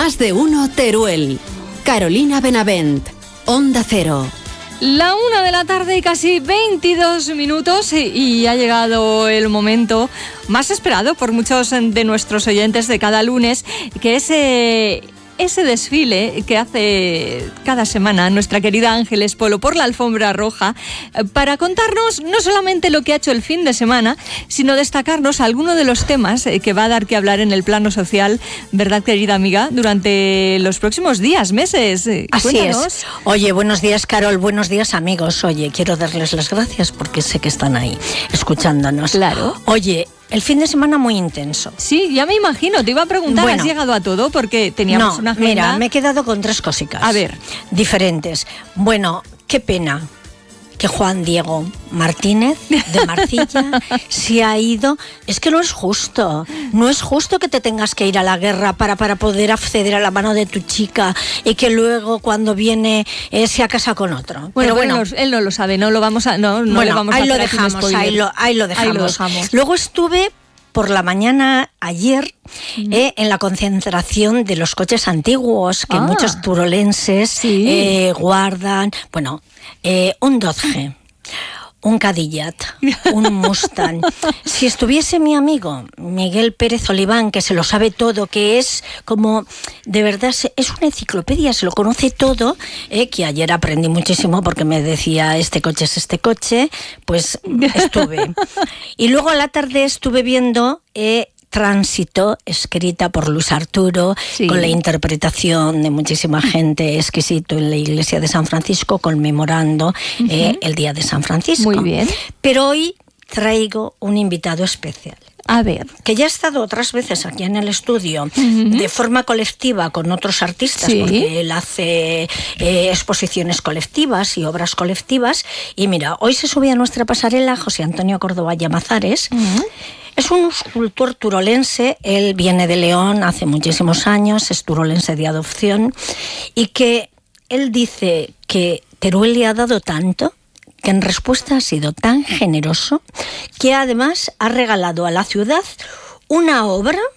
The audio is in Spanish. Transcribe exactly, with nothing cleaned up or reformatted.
Más de uno Teruel. Carolina Benavent, Onda Cero. La una de la tarde y casi veintidós minutos y, y ha llegado el momento más esperado por muchos de nuestros oyentes de cada lunes, que es eh, ese desfile que hace cada semana nuestra querida Ángeles Polo por la alfombra roja, eh, para contarnos no solamente lo que ha hecho el fin de semana, sino destacarnos algunos de los temas eh, que va a dar que hablar en el plano social, ¿verdad, querida amiga? Durante los próximos días, meses. Así Cuéntanos. es. Oye, buenos días, Carol, buenos días, amigos. Oye, quiero darles las gracias porque sé que están ahí escuchándonos. Claro. Oye, el fin de semana muy intenso. Sí, ya me imagino. Te iba a preguntar, Bueno, ¿has llegado a todo? Porque teníamos no, una agenda. Mira, me he quedado con tres cositas. A ver. Diferentes. Bueno, qué pena que Juan Diego Martínez de Marcilla se ha ido. Es que no es justo. No es justo que te tengas que ir a la guerra para, para poder acceder a la mano de tu chica y que luego cuando viene eh, se casa con otro. Bueno, Pero bueno, él, no, él no lo sabe, no lo vamos a, no, no bueno, le vamos ahí a lo hacer aquí un dejamos, spoiler. ahí lo, ahí lo dejamos. Ahí lo dejamos. Luego estuve por la mañana ayer mm. eh, en la concentración de los coches antiguos que ah, muchos turolenses sí. eh, guardan. Bueno, eh, un Dodge, un Cadillac, un Mustang. Si estuviese mi amigo Miguel Pérez Oliván, que se lo sabe todo, que es como, de verdad, es una enciclopedia, se lo conoce todo, eh, que ayer aprendí muchísimo porque me decía, este coche es este coche, pues estuve. Y luego a la tarde estuve viendo... Eh, Tránsito, escrita por Luis Arturo, sí. con la interpretación de muchísima gente, exquisito, en la iglesia de San Francisco, conmemorando uh-huh. eh, el Día de San Francisco. Muy bien. Pero hoy traigo un invitado especial. A ver. Que ya ha estado otras veces aquí en el estudio, uh-huh. de forma colectiva con otros artistas, sí. porque él hace eh, exposiciones colectivas y obras colectivas. Y mira, hoy se sube a nuestra pasarela José Antonio Córdoba Llamazares. Uh-huh. Es un escultor turolense, él viene de León hace muchísimos años, es turolense de adopción, y que él dice que Teruel le ha dado tanto, que en respuesta ha sido tan generoso, que además ha regalado a la ciudad una obra